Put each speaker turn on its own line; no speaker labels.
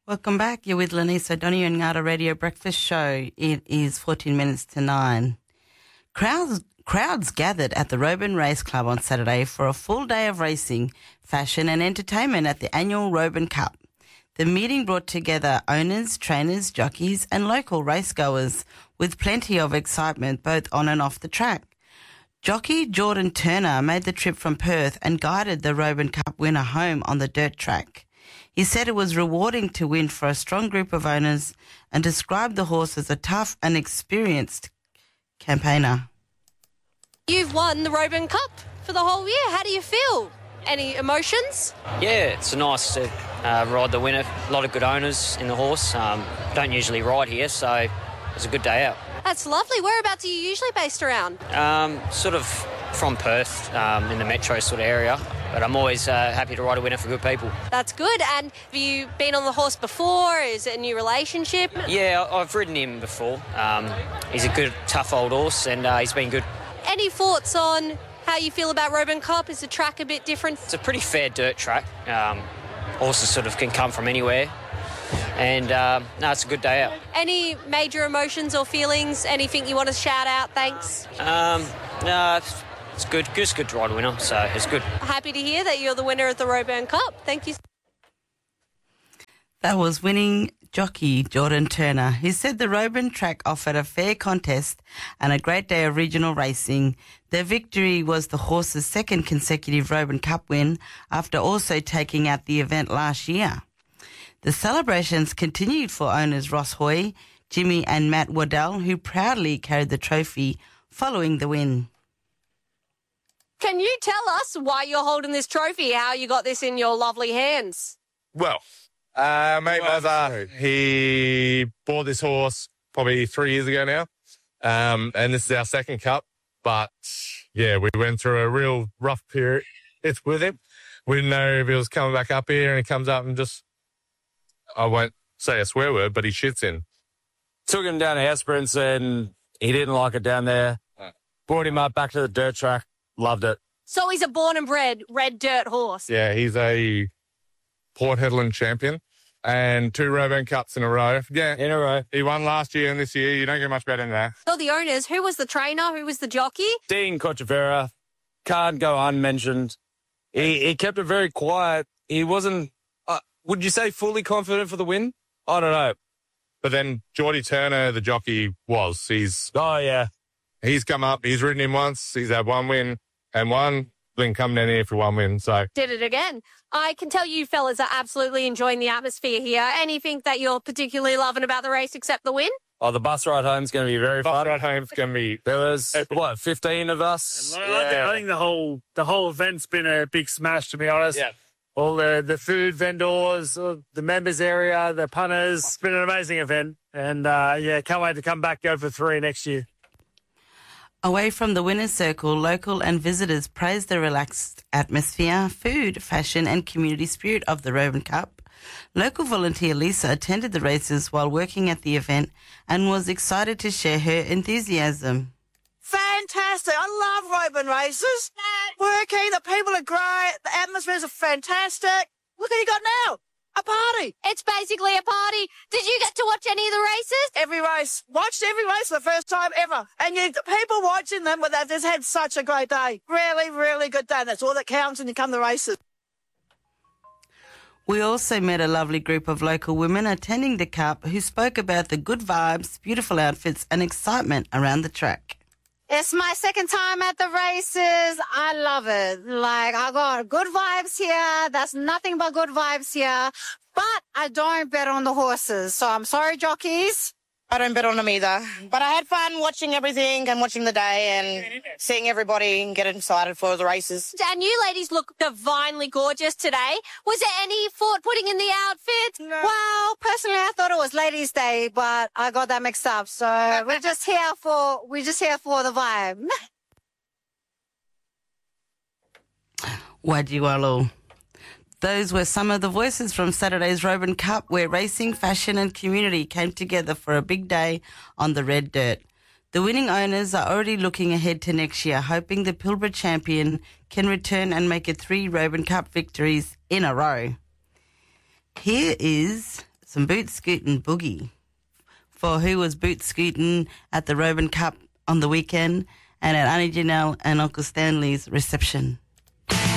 Welcome back. You're with Lenise O'Donoghue and Ngata Radio Breakfast Show. It is 14 minutes to 9. Crowds gathered at the Roban Race Club on Saturday for a full day of racing, fashion and entertainment at the annual Roban Cup. The meeting brought together owners, trainers, jockeys and local racegoers with plenty of excitement both on and off the track. Jockey Jordan Turner made the trip from Perth and guided the Roban Cup winner home on the dirt track. He said it was rewarding to win for a strong group of owners and described the horse as a tough and experienced campaigner.
You've won the Roban Cup for the whole year. How do you feel? Any emotions?
Yeah, it's nice to ride the winner. A lot of good owners in the horse. Don't usually ride here, so it was a good day out.
That's lovely. Whereabouts are you usually based around?
Sort of from Perth, in the metro sort of area. But I'm always happy to ride a winner for good people.
That's good. And have you been on the horse before? Is it a new relationship?
Yeah, I've ridden him before. He's a good, tough old horse, and he's been good.
Any thoughts on how you feel about Roban Cup? Is the track a bit different?
It's a pretty fair dirt track. Horses sort of can come from anywhere. And, no, it's a good day out.
Any major emotions or feelings? Anything you want to shout out? Thanks.
No, it's good. Just good to ride a winner, so it's good.
Happy to hear that you're the winner of the Roban Cup. Thank you.
That was winning jockey Jordan Turner, who said the Roban track offered a fair contest and a great day of regional racing. Their victory was the horse's second consecutive Roban Cup win after also taking out the event last year. The celebrations continued for owners Ross Hoy, Jimmy and Matt Waddell, who proudly carried the trophy following the win.
Can you tell us why you're holding this trophy, how you got this in your lovely hands?
Well, mate mother, he bought this horse probably 3 years ago now, and this is our second cup. But, yeah, we went through a real rough period with him. We didn't know if he was coming back up here, and he comes up and just, I won't say a swear word, but he shits in.
Took him down to Esperance, and he didn't like it down there. Brought him up back to the dirt track. Loved it.
So he's a born and bred red dirt horse.
Yeah, he's a Port Hedland champion and 2 Roban Cups in a row. Yeah,
In a row.
he won last year and this year. You don't get much better than that.
So the owners, who was the trainer? Who was the jockey?
Dean Cochavera can't go unmentioned. He kept it very quiet. He wasn't, would you say fully confident for the win? I don't know.
But then Geordie Turner, the jockey, was.
Oh, yeah.
He's come up. He's ridden him once. He's had 1 win and 1. Then come down here for 1 win. So
Did it again. I can tell you fellas are absolutely enjoying the atmosphere here. Anything that you're particularly loving about the race except the win?
Oh, the bus ride home's going to be very
bus
fun.
ride home's going to be.
There was, 15 of us?
I think the whole event's been a big smash, to be honest.
Yeah.
All the food vendors, the members area, the punters. It's been an amazing event. And, can't wait to come back, go for 3 next year.
Away from the winner's circle, local and visitors praised the relaxed atmosphere, food, fashion and community spirit of the Roban Cup. Local volunteer Lisa attended the races while working at the event and was excited to share her enthusiasm.
Fantastic. I love Roban races. Working, the people are great, the atmospheres are fantastic. Look what you got now. A party.
It's basically a party. Did you get to watch any of the races?
Every race. Watched every race for the first time ever. And the people watching them, they've just had such a great day. Really, really good day. That's all that counts when you come to races.
We also met a lovely group of local women attending the Cup who spoke about the good vibes, beautiful outfits and excitement around the track.
It's my second time at the races. I love it. Like, I got good vibes here. That's nothing but good vibes here. But I don't bet on the horses. So I'm sorry, jockeys.
I don't bet on them either. But I had fun watching everything and watching the day and seeing everybody and getting excited for the races.
And you ladies look divinely gorgeous today. Was there any thought putting in the outfit?
No.
Well, personally, I thought it was Ladies' Day, but I got that mixed up. So we're just here for the vibe.
Wadiwalo. Those were some of the voices from Saturday's Roban Cup, where racing, fashion and community came together for a big day on the red dirt. The winning owners are already looking ahead to next year, hoping the Pilbara champion can return and make it 3 Roban Cup victories in a row. Here is some boot scooting boogie for who was boot scooting at the Roban Cup on the weekend and at Auntie Janelle and Uncle Stanley's reception.